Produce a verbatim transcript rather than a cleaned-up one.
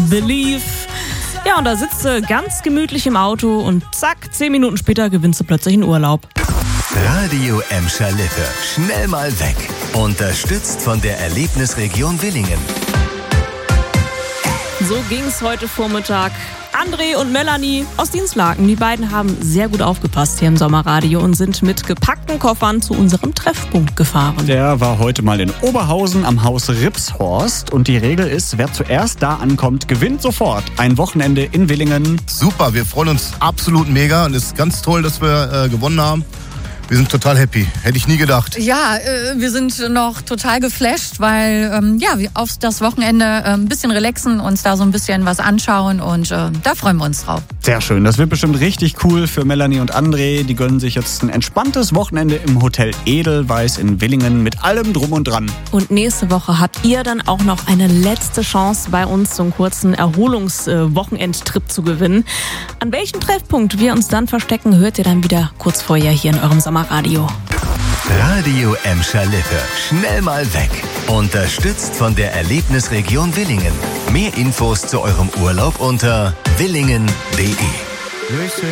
Believe. Ja, und da sitzt sie ganz gemütlich im Auto und zack, zehn Minuten später gewinnst du plötzlich einen Urlaub. Radio Emscher Lippe. Schnell mal weg. Unterstützt von der Erlebnisregion Willingen. So ging's heute Vormittag. André und Melanie aus Dienstlaken, die beiden haben sehr gut aufgepasst hier im Sommerradio und sind mit gepackten Koffern zu unserem Treffpunkt gefahren. Der war heute mal in Oberhausen am Haus Ripshorst und die Regel ist, wer zuerst da ankommt, gewinnt sofort ein Wochenende in Willingen. Super, wir freuen uns absolut mega und es ist ganz toll, dass wir äh, gewonnen haben. Wir sind total happy. Hätte ich nie gedacht. Ja, äh, wir sind noch total geflasht, weil ähm, ja, wir auf das Wochenende äh, ein bisschen relaxen, uns da so ein bisschen was anschauen und äh, da freuen wir uns drauf. Sehr schön, das wird bestimmt richtig cool für Melanie und André. Die gönnen sich jetzt ein entspanntes Wochenende im Hotel Edelweiss in Willingen mit allem drum und dran. Und nächste Woche habt ihr dann auch noch eine letzte Chance, bei uns so einen kurzen Erholungswochenendtrip zu gewinnen. An welchem Treffpunkt wir uns dann verstecken, hört ihr dann wieder kurz vorher hier in eurem Sommer. Radio. Radio Emscher Lippe. Schnell mal weg. Unterstützt von der Erlebnisregion Willingen. Mehr Infos zu eurem Urlaub unter willingen punkt de.